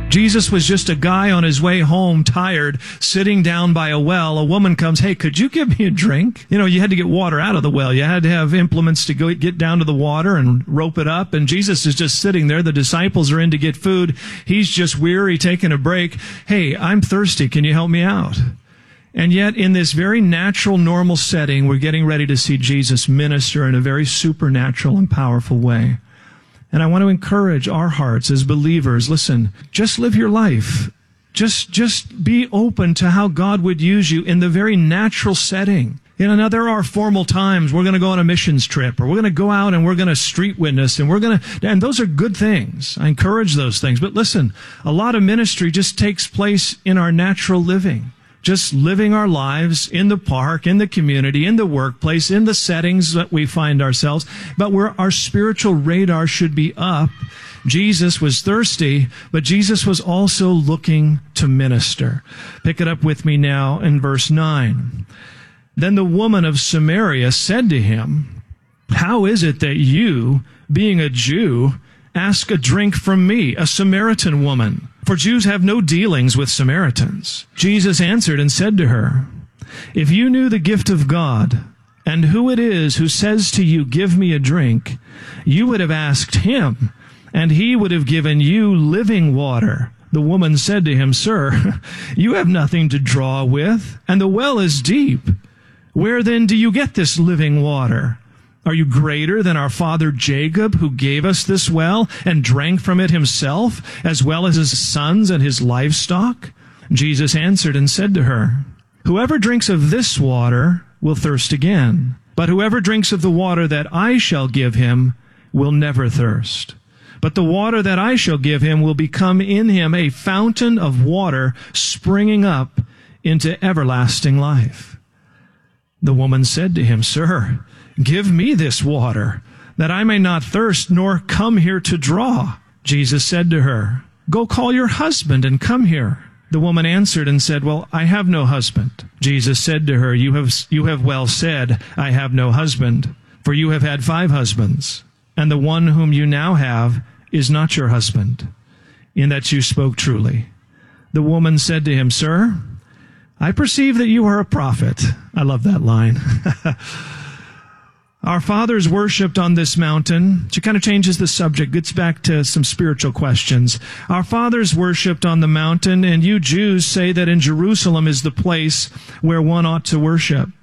Jesus was just a guy on his way home, tired, sitting down by a well. A woman comes, "Hey, could you give me a drink?" You had to get water out of the well. You had to have implements to go get down to the water and rope it up. And Jesus is just sitting there. The disciples are in to get food. He's just weary, taking a break. "Hey, I'm thirsty. Can you help me out?" And yet, in this very natural, normal setting, we're getting ready to see Jesus minister in a very supernatural and powerful way. And I want to encourage our hearts as believers, listen, just live your life. Just be open to how God would use you in the very natural setting. Now there are formal times we're going to go on a missions trip, or we're going to go out and we're going to street witness, and those are good things. I encourage those things. But listen, a lot of ministry just takes place in our natural living. Just living our lives in the park, in the community, in the workplace, in the settings that we find ourselves. But where our spiritual radar should be up. Jesus was thirsty, but Jesus was also looking to minister. Pick it up with me now in verse 9. Then the woman of Samaria said to him, "How is it that you, being a Jew, ask a drink from me, a Samaritan woman? For Jews have no dealings with Samaritans." Jesus answered and said to her, "If you knew the gift of God, and who it is who says to you, 'Give me a drink,' you would have asked him, and he would have given you living water." The woman said to him, "Sir, you have nothing to draw with, and the well is deep. Where then do you get this living water? Are you greater than our father Jacob, who gave us this well and drank from it himself, as well as his sons and his livestock?" Jesus answered and said to her, "Whoever drinks of this water will thirst again, but whoever drinks of the water that I shall give him will never thirst. But the water that I shall give him will become in him a fountain of water springing up into everlasting life." The woman said to him, "Sir, give me this water, that I may not thirst, nor come here to draw." Jesus said to her, "Go call your husband and come here." The woman answered and said, "Well, I have no husband." Jesus said to her, You have well said, 'I have no husband,' for you have had 5 husbands, and the one whom you now have is not your husband, in that you spoke truly." The woman said to him, "Sir, I perceive that you are a prophet." I love that line. "Our fathers worshipped on this mountain." She kind of changes the subject, gets back to some spiritual questions. "Our fathers worshipped on the mountain, and you Jews say that in Jerusalem is the place where one ought to worship."